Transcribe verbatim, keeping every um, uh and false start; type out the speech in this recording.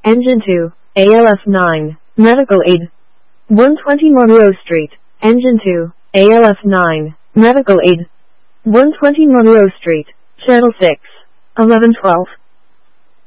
Engine two, A L F nine, Medical Aid. one twenty Monroe Street, Engine two, A L F nine, Medical Aid. one twenty Monroe Street, Channel six, eleven twelve.